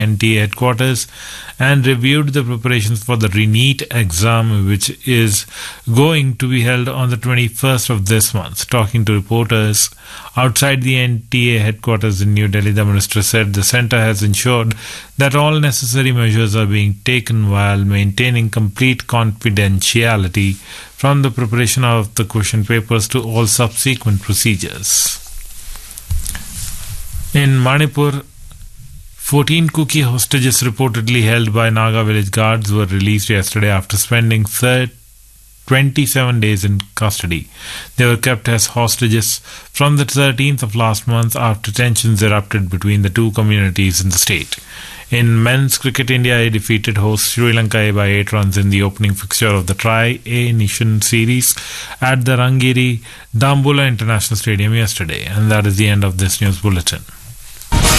NTA headquarters and reviewed the preparations for the RENEET exam, which is going to be held on the 21st of this month. Talking to reporters outside the NTA headquarters in New Delhi, the minister said the centre has ensured that all necessary measures are being taken while maintaining complete confidentiality from the preparation of the question papers to all subsequent procedures. In Manipur, 14 Kuki hostages reportedly held by Naga village guards were released yesterday after spending 27 days in custody. They were kept as hostages from the 13th of last month after tensions erupted between the two communities in the state. In men's cricket, India defeated host Sri Lanka by 8 runs in the opening fixture of the Tri-A-Nation series at the Rangiri Dambulla International Stadium yesterday. And that is the end of this news bulletin.